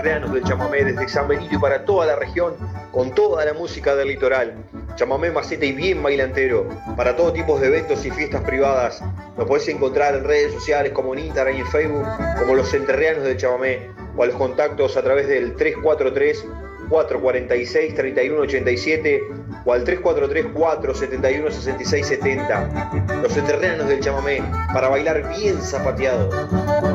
entrerrianos del chamamé desde San Benito y para toda la región, con toda la música del litoral. Chamamé maceta y bien bailantero, para todo tipo de eventos y fiestas privadas. Nos podés encontrar en redes sociales como en Instagram y en Facebook, como Los Entrerrianos del Chamamé, o a los contactos a través del 343-446-3187 o al 343-471-6670. Los Entrerrianos del Chamamé, para bailar bien zapateado.